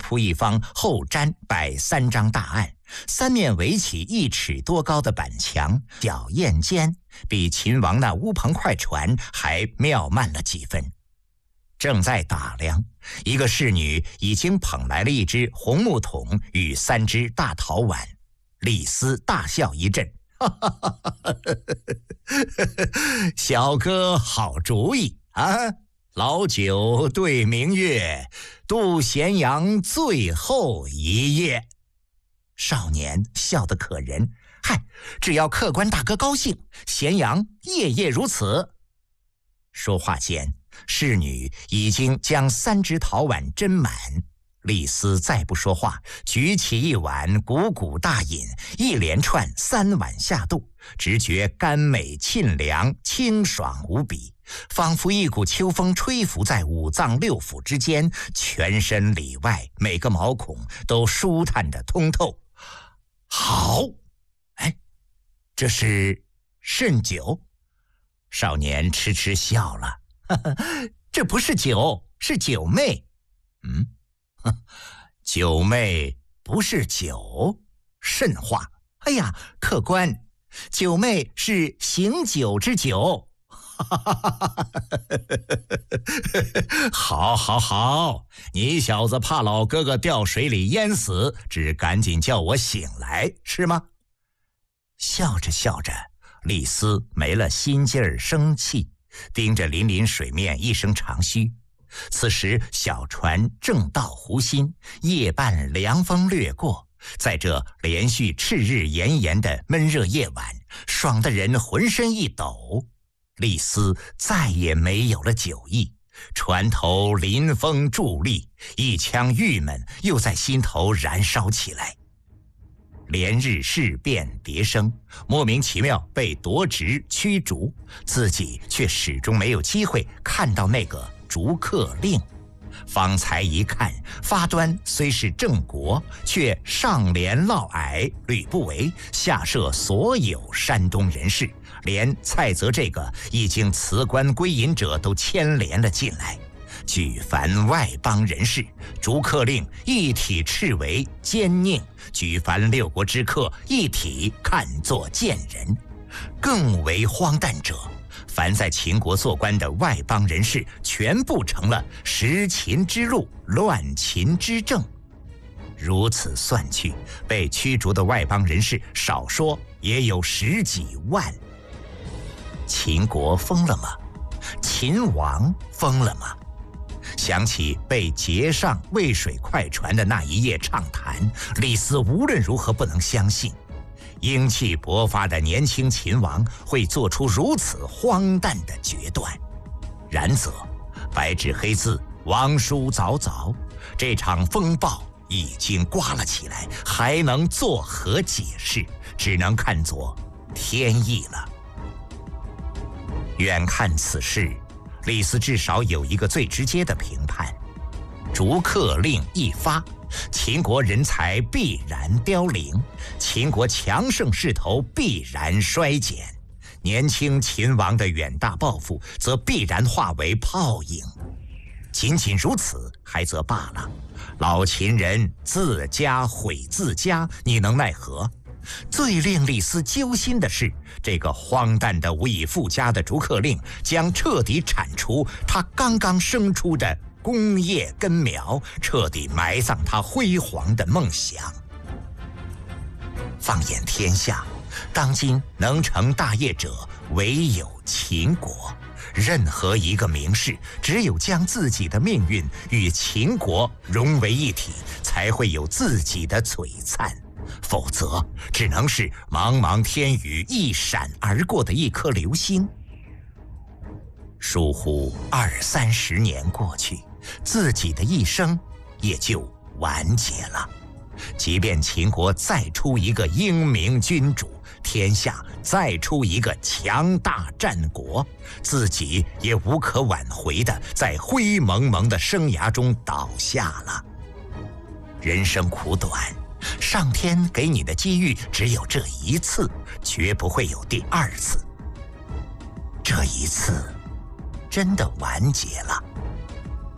出一方后毡摆3张大案，3面围起1尺多高的板墙，小宴间比秦王那乌篷快船还妙慢了几分。正在打量，一个侍女已经捧来了1只红木桶与3只大陶碗。李斯大笑一阵，小哥好主意啊！老九对明月，度咸阳最后一夜。少年笑得可人，嗨，只要客官大哥高兴，咸阳夜夜如此。说话间，侍女已经将3只陶碗斟满。李斯再不说话，举起一碗，汩汩大饮，一连串3碗下肚，直觉甘美沁凉，清爽无比，仿佛一股秋风吹拂在5脏6腑之间，全身里外每个毛孔都舒坦得通透。好，哎，这是甚酒？少年痴痴笑了，呵呵，这不是酒，是酒妹。酒妹不是酒？甚话！哎呀，客官，酒妹是醒酒之酒。好，好，好，你小子怕老哥哥掉水里淹死，只赶紧叫我醒来，是吗？笑着笑着，李斯没了心劲儿，生气，盯着粼粼水面一声长吁。此时小船正到湖心，夜半凉风掠过，在这连续赤日炎炎的闷热夜晚，爽得人浑身一抖。李斯再也没有了酒意，船头临风伫立，一腔郁闷又在心头燃烧起来。连日事变迭生，莫名其妙被夺职驱逐，自己却始终没有机会看到那个逐客令。方才一看，发端虽是郑国，却上连嫪毐、吕不韦，下设所有山东人士，连蔡泽这个已经辞官归隐者都牵连了进来。举凡外邦人士，逐客令一体斥为奸佞，举凡6国之客一体看作贱人。更为荒诞者，凡在秦国做官的外邦人士，全部成了食秦之路，乱秦之政。如此算去，被驱逐的外邦人士少说也有10几万。秦国疯了吗？秦王疯了吗？想起被劫上渭水快船的那一夜畅谈，李斯无论如何不能相信，英气勃发的年轻秦王会做出如此荒诞的决断。然则，白纸黑字，王叔早早，这场风暴已经刮了起来，还能作何解释？只能看作天意了。远看此事，李斯至少有一个最直接的评判：逐客令一发，秦国人才必然凋零，秦国强盛势头必然衰减，年轻秦王的远大抱负则必然化为泡影。仅仅如此还则罢了，老秦人自家毁自家，你能奈何？最令李斯揪心的是，这个荒诞的无以复加的逐客令将彻底铲除他刚刚生出的功业根苗，彻底埋葬他辉煌的梦想。放眼天下，当今能成大业者唯有秦国。任何一个名士，只有将自己的命运与秦国融为一体，才会有自己的璀璨。否则只能是茫茫天宇一闪而过的一颗流星。疏忽20-30年过去，自己的一生也就完结了。即便秦国再出一个英明君主，天下再出一个强大战国，自己也无可挽回的在灰蒙蒙的生涯中倒下了。人生苦短，上天给你的机遇只有这一次，绝不会有第2次。这一次真的完结了。